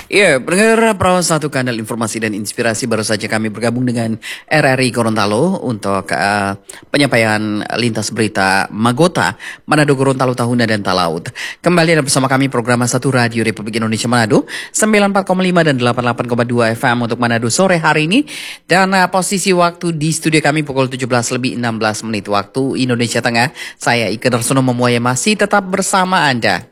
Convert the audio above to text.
Ya, pendengar Perawan Satu Kanal Informasi dan Inspirasi, baru saja kami bergabung dengan RRI Gorontalo untuk penyampaian lintas berita Magota Manado Gorontalo Tahuna dan Talaut. Kembali ada bersama kami program Satu Radio Republik Indonesia Manado 94,5 dan 88,2 FM untuk Manado sore hari ini, dan posisi waktu di studio kami pukul 17 lebih 16 menit waktu Indonesia Tengah. Saya Ika Darsono Memuaya masih tetap bersama Anda.